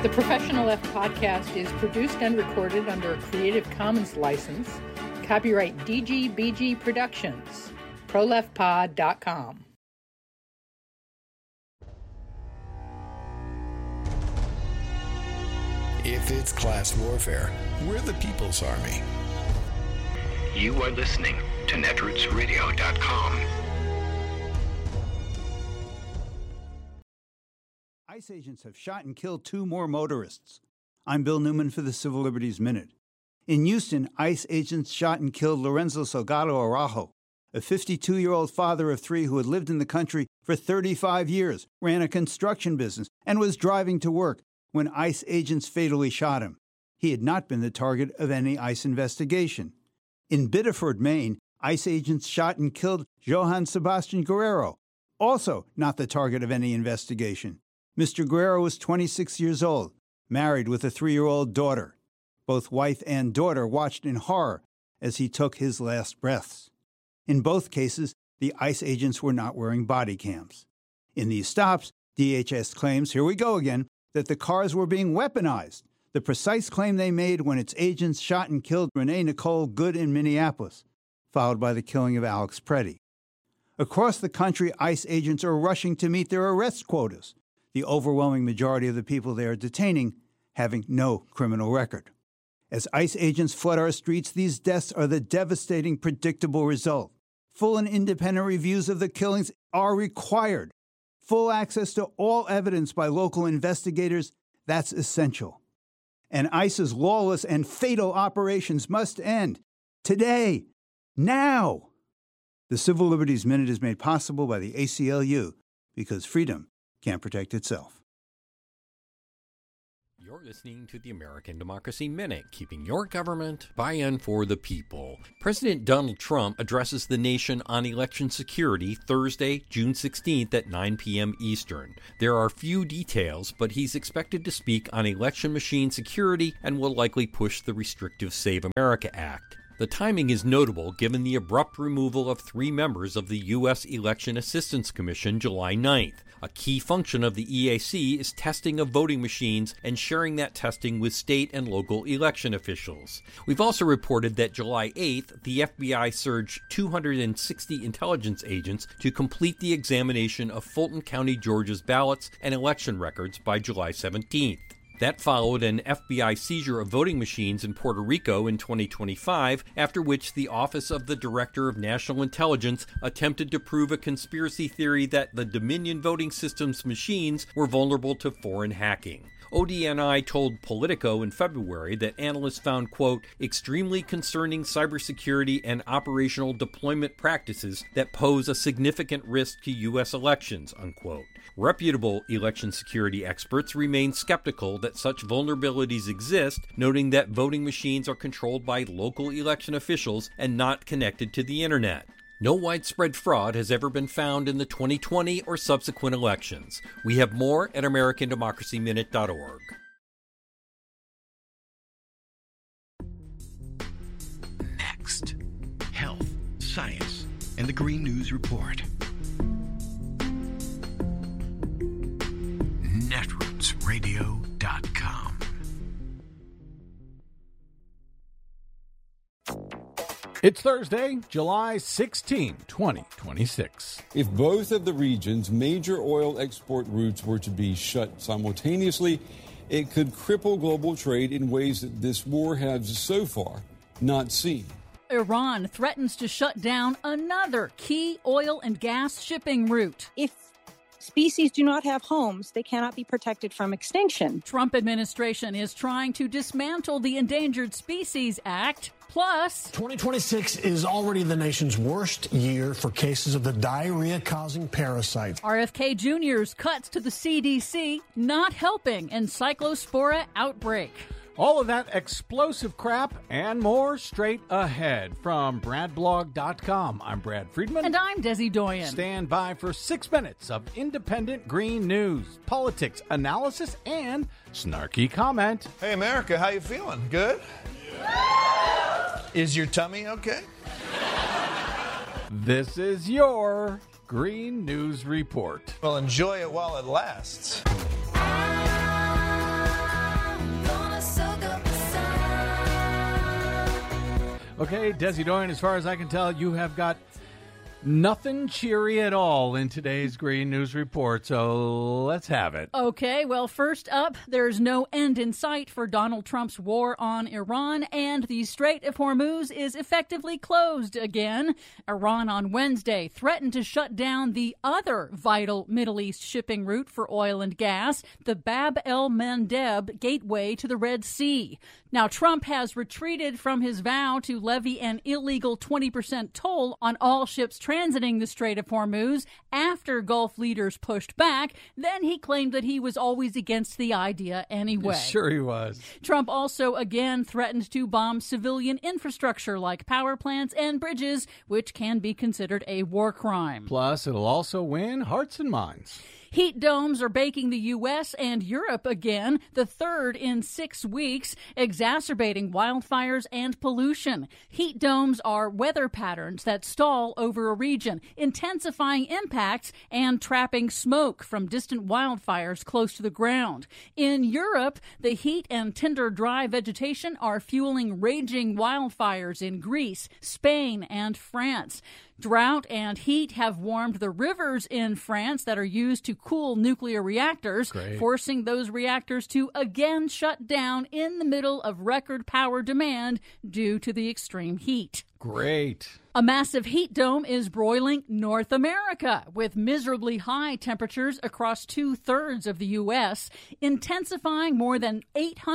The Professional Left podcast is produced and recorded under a Creative Commons license. Copyright DGBG Productions. ProLeftPod.com. If it's class warfare, we're the People's Army. You are listening to netrootsradio.com. ICE agents have shot and killed 2 more motorists. I'm Bill Newman for the Civil Liberties Minute. In Houston, ICE agents shot and killed Lorenzo Salgado Araujo, a 52-year-old father of 3 who had lived in the country for 35 years, ran a construction business, and was driving to work when ICE agents fatally shot him. He had not been the target of any ICE investigation. In Biddeford, Maine, ICE agents shot and killed Johann Sebastian Guerrero, also not the target of any investigation. Mr. Guerrero was 26 years old, married with a 3-year-old daughter. Both wife and daughter watched in horror as he took his last breaths. In both cases, the ICE agents were not wearing body cams. In these stops, DHS claims, here we go again, that the cars were being weaponized, the precise claim they made when its agents shot and killed Renee Nicole Good in Minneapolis, followed by the killing of Alex Preddy. Across the country, ICE agents are rushing to meet their arrest quotas, the overwhelming majority of the people they are detaining having no criminal record. As ICE agents flood our streets, these deaths are the devastating, predictable result. Full and independent reviews of the killings are required. Full access to all evidence by local investigators, that's essential. And ICE's lawless and fatal operations must end. Today. Now. The Civil Liberties Minute is made possible by the ACLU, because freedom can't protect itself. You're listening to the American Democracy Minute, keeping your government by and for the people. President Donald Trump addresses the nation on election security Thursday, June 16th at 9 p.m. Eastern. There are few details, but he's expected to speak on election machine security and will likely push the restrictive Save America Act. The timing is notable given the abrupt removal of 3 members of the U.S. Election Assistance Commission July 9th. A key function of the EAC is testing of voting machines and sharing that testing with state and local election officials. We've also reported that July 8th, the FBI surged 260 intelligence agents to complete the examination of Fulton County, Georgia's ballots and election records by July 17th. That followed an FBI seizure of voting machines in Puerto Rico in 2025, after which the Office of the Director of National Intelligence attempted to prove a conspiracy theory that the Dominion voting system's machines were vulnerable to foreign hacking. ODNI told Politico in February that analysts found, quote, extremely concerning cybersecurity and operational deployment practices that pose a significant risk to U.S. elections, unquote. Reputable election security experts remain skeptical that such vulnerabilities exist, noting that voting machines are controlled by local election officials and not connected to the internet. No widespread fraud has ever been found in the 2020 or subsequent elections. We have more at AmericanDemocracyMinute.org. Next, health, science, and the Green News Report. netrootsradio.com. It's Thursday, July 16, 2026. If both of the region's major oil export routes were to be shut simultaneously, it could cripple global trade in ways that this war has so far not seen. Iran threatens to shut down another key oil and gas shipping route. If species do not have homes, they cannot be protected from extinction. Trump administration is trying to dismantle the Endangered Species Act. Plus, 2026 is already the nation's worst year for cases of the diarrhea-causing parasite. RFK Jr.'s cuts to the CDC not helping in Cyclospora outbreak. All of that explosive crap and more straight ahead from BradBlog.com. I'm Brad Friedman. And I'm Desi Doyen. Stand by for 6 minutes of independent green news, politics, analysis, and snarky comment. Hey, America, how you feeling? Good? Is your tummy okay? This is your Green News Report. Well, enjoy it while it lasts. Okay, Desi Doyen, as far as I can tell, you have got nothing cheery at all in today's Green News Report, so let's have it. Okay, well, first up, there's no end in sight for Donald Trump's war on Iran, and the Strait of Hormuz is effectively closed again. Iran on Wednesday threatened to shut down the other vital Middle East shipping route for oil and gas, the Bab el-Mandeb gateway to the Red Sea. Now, Trump has retreated from his vow to levy an illegal 20% toll on all ships transiting the Strait of Hormuz after Gulf leaders pushed back. Then he claimed that he was always against the idea anyway. Sure he was. Trump also again threatened to bomb civilian infrastructure like power plants and bridges, which can be considered a war crime. Plus, it'll also win hearts and minds. Heat domes are baking the U.S. and Europe again, the third in 6 weeks, exacerbating wildfires and pollution. Heat domes are weather patterns that stall over a region, intensifying impacts and trapping smoke from distant wildfires close to the ground. In Europe, the heat and tinder dry vegetation are fueling raging wildfires in Greece, Spain, and France. Drought and heat have warmed the rivers in France that are used to cool nuclear reactors, forcing those reactors to again shut down in the middle of record power demand due to the extreme heat. Great. A massive heat dome is broiling North America, with miserably high temperatures across 2/3 of the U.S., intensifying more than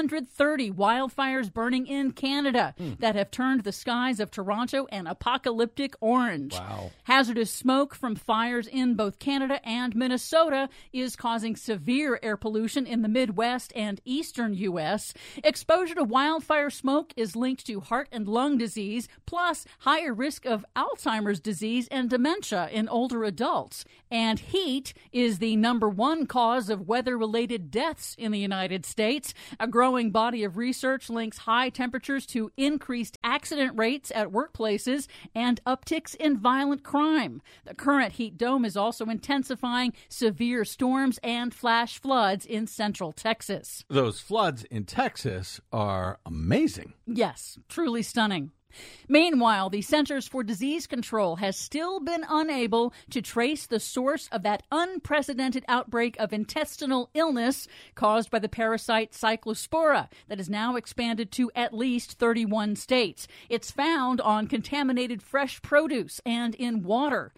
830 wildfires burning in Canada that have turned the skies of Toronto an apocalyptic orange. Wow. Hazardous smoke from fires in both Canada and Minnesota is causing severe air pollution in the Midwest and eastern U.S. Exposure to wildfire smoke is linked to heart and lung disease, plus higher risk of Alzheimer's disease and dementia in older adults. And heat is the #1 cause of weather-related deaths in the United States. A growing body of research links high temperatures to increased accident rates at workplaces and upticks in violent crime. The current heat dome is also intensifying severe storms and flash floods in central Texas. Those floods in Texas are amazing. Yes, truly stunning. Meanwhile, the Centers for Disease Control has still been unable to trace the source of that unprecedented outbreak of intestinal illness caused by the parasite Cyclospora that has now expanded to at least 31 states. It's found on contaminated fresh produce and in water.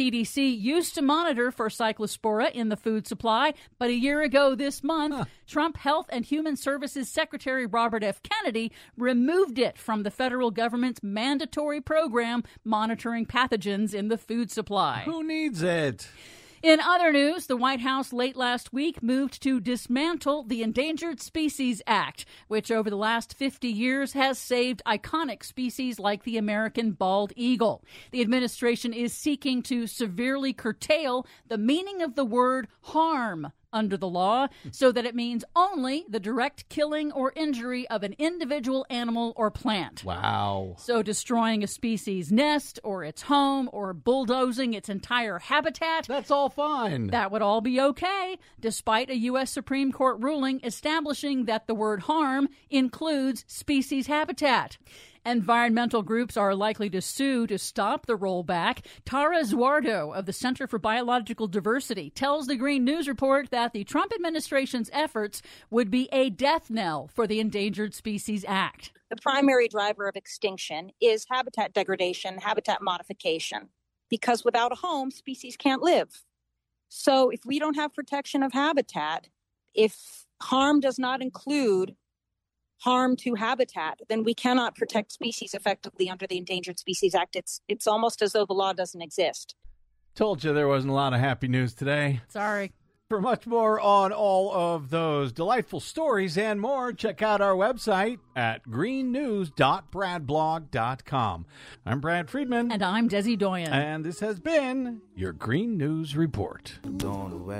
CDC used to monitor for Cyclospora in the food supply, but a year ago this month, Trump Health and Human Services Secretary Robert F. Kennedy removed it from the federal government's mandatory program monitoring pathogens in the food supply. Who needs it? In other news, the White House late last week moved to dismantle the Endangered Species Act, which over the last 50 years has saved iconic species like the American bald eagle. The administration is seeking to severely curtail the meaning of the word harm under the law so that it means only the direct killing or injury of an individual animal or plant. Wow. So destroying a species' nest or its home or bulldozing its entire habitat, that's all fine. That would all be okay, despite a U.S. Supreme Court ruling establishing that the word harm includes species habitat. Environmental groups are likely to sue to stop the rollback. Tara Zuardo of the Center for Biological Diversity tells the Green News Report that the Trump administration's efforts would be a death knell for the Endangered Species Act. The primary driver of extinction is habitat degradation, habitat modification, because without a home, species can't live. So if we don't have protection of habitat, if harm does not include harm to habitat, then we cannot protect species effectively under the Endangered Species Act. It's almost as though the law doesn't exist. Told you there wasn't a lot of happy news today. Sorry. For much more on all of those delightful stories and more, check out our website at greennews.bradblog.com. I'm Brad Friedman. And I'm Desi Doyen. And this has been your Green News Report.